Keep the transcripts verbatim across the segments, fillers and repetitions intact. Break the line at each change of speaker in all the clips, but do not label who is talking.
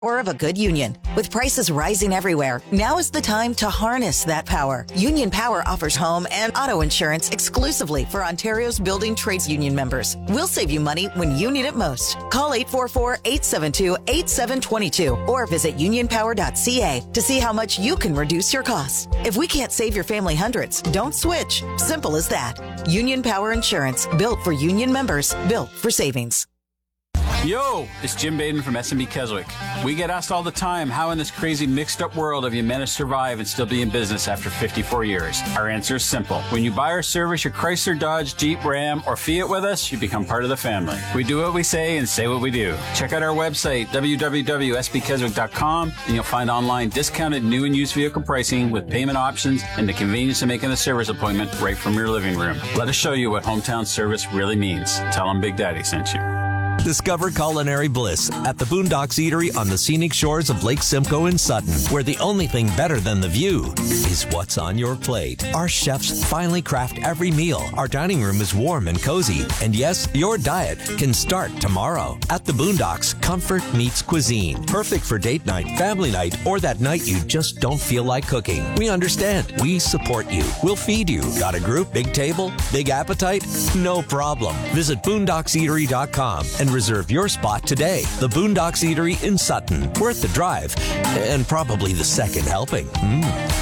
Or of a good union. With prices rising everywhere, now is the time to harness that power. Union Power offers home and auto insurance exclusively for Ontario's building trades union members. We'll save you money when you need it most. Call eight four four, eight seven two, eight seven two two or visit union power dot c a to see how much you can reduce your costs. If we can't save your family hundreds, don't switch. Simple as that. Union Power Insurance, built for union members, built for savings.
Yo, it's Jim Baden from S and B Keswick. We get asked all the time, how in this crazy mixed-up world have you managed to survive and still be in business after fifty-four years? Our answer is simple. When you buy or service your Chrysler, Dodge, Jeep, Ram, or Fiat with us, you become part of the family. We do what we say and say what we do. Check out our website, w w w dot s b keswick dot com, and you'll find online discounted new and used vehicle pricing with payment options and the convenience of making a service appointment right from your living room. Let us show you what hometown service really means. Tell them Big Daddy sent you.
Discover culinary bliss at the Boondocks Eatery on the scenic shores of Lake Simcoe in Sutton, where the only thing better than the view is what's on your plate. Our chefs finely craft every meal. Our dining room is warm and cozy. And yes, your diet can start tomorrow. At the Boondocks, comfort meets cuisine. Perfect for date night, family night, or that night you just don't feel like cooking. We understand. We support you. We'll feed you. Got a group, big table, big appetite? No problem. Visit boondocks eatery dot com and reserve your spot today. The Boondocks Eatery in Sutton. Worth the drive. And probably the second helping. Mm.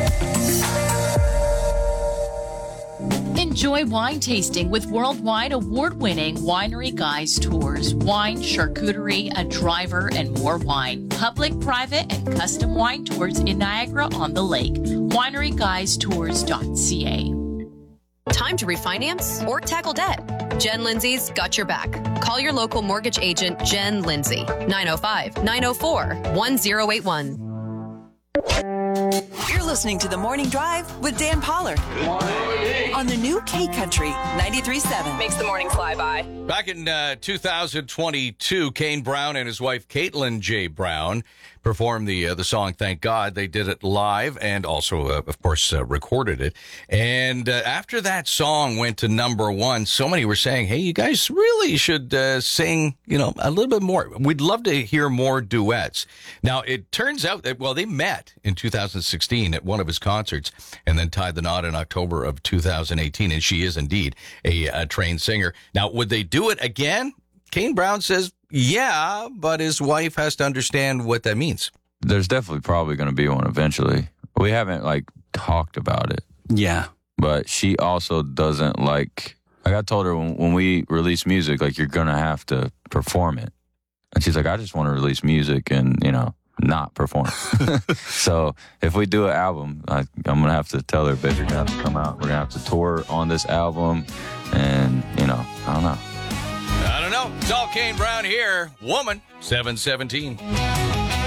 Enjoy wine tasting with worldwide award-winning Winery Guys Tours. Wine, charcuterie, a driver, and more wine. Public, private, and custom wine tours in Niagara-on-the-Lake. winery guys tours dot c a.
Time to refinance or tackle debt? Jen Lindsay's got your back. Call your local mortgage agent, Jen Lindsay, nine oh five, nine oh four, one oh eight one.
You're listening to The Morning Drive with Dan Pollard on the new K Country ninety-three point seven.
Makes the morning fly by.
Back in uh, two thousand twenty-two, Kane Brown and his wife, Caitlin J. Brown, performed the uh, the song Thank God. They did it live and also, uh, of course, uh, recorded it. And uh, after that song went to number one, so many were saying, hey, you guys really should uh, sing, you know, a little bit more. We'd love to hear more duets. Now, it turns out that, well, they met in two thousand sixteen at one of his concerts and then tied the knot in October of two thousand eighteen. And she is indeed a, a trained singer. Now, would they do it again? Kane Brown says, yeah, but his wife has to understand what that means.
There's definitely probably going to be one eventually. We haven't, like, talked about it.
Yeah.
But she also doesn't like, like I told her when, when we release music, like, you're going to have to perform it. And she's like, I just want to release music and, you know, not perform. So if we do an album, I, I'm going to have to tell her, babe, you're going to have to come out. We're going to have to tour on this album. And, you know, I don't know.
I don't know. It's all Kane Brown here. Woman, seven seventeen.